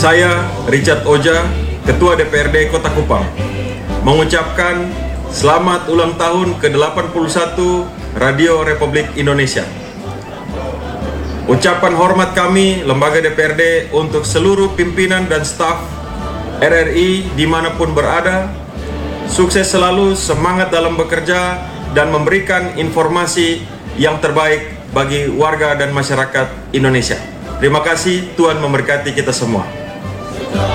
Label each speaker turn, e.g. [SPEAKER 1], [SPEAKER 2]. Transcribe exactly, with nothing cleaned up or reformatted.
[SPEAKER 1] Saya, Richard Oja, Ketua D P R D Kota Kupang, mengucapkan selamat ulang tahun ke delapan puluh satu Radio Republik Indonesia. Ucapan hormat kami, Lembaga D P R D, untuk seluruh pimpinan dan staf R R I dimanapun berada. Sukses selalu, semangat dalam bekerja, dan memberikan informasi yang terbaik bagi warga dan masyarakat Indonesia. Terima kasih, Tuhan memberkati kita semua.